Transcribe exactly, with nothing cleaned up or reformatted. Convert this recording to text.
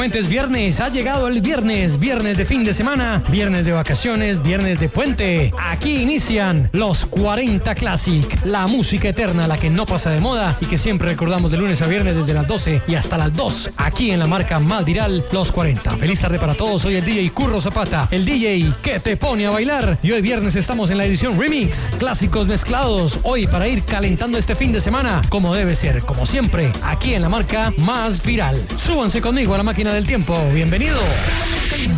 Efectivamente es viernes, ha llegado el viernes, viernes de fin de semana, viernes de vacaciones, viernes de puente. Aquí inician los cuarenta Classic, la música eterna, la que no pasa de moda y que siempre recordamos de lunes a viernes desde las doce y hasta las dos, aquí en la marca más viral, los cuarenta. Feliz tarde para todos, soy el D J Curro Zapata, el D J que te pone a bailar, y hoy viernes estamos en la edición Remix, clásicos mezclados, hoy para ir calentando este fin de semana, como debe ser, como siempre, aquí en la marca más viral. Súbanse conmigo a la máquina del tiempo, bienvenidos.